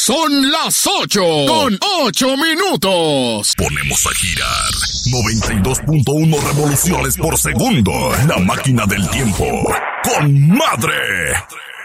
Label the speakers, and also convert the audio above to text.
Speaker 1: Son las 8:08.
Speaker 2: Ponemos a girar 92.1 revoluciones por segundo. La máquina del tiempo. ¡Con madre!